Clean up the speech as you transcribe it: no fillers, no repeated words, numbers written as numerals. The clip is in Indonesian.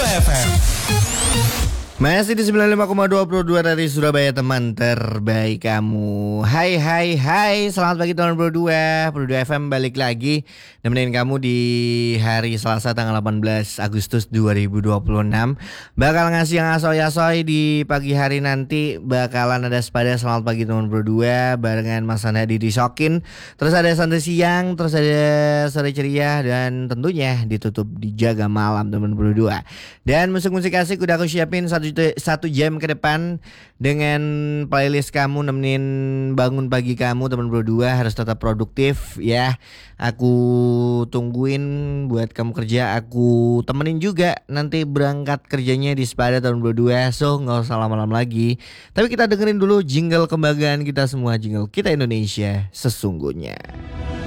FM. Masih di 95,22 dari Surabaya, teman terbaik kamu. Hai hai hai, selamat pagi teman Pro2 FM balik lagi nemenin kamu di hari Selasa tanggal 18 Agustus 2026. Bakal ngasih yang asoy-asoy di pagi hari nanti. Bakalan ada Sepada selamat pagi teman Pro2 barengan Mas Hadi di Sokin. Terus ada Santai Siang, terus ada Sore Ceria, dan tentunya ditutup dijaga malam teman Pro2. Dan musik-musik asik udah aku siapin satu jam ke depan dengan playlist kamu nemenin bangun pagi kamu teman berdua. Harus tetap produktif ya. Aku tungguin buat kamu kerja. Aku temenin juga nanti berangkat kerjanya di Sepada tahun berdua. So gak usah lama-lama lagi. Tapi kita dengerin dulu jingle kebanggaan kita semua, jingle kita Indonesia sesungguhnya.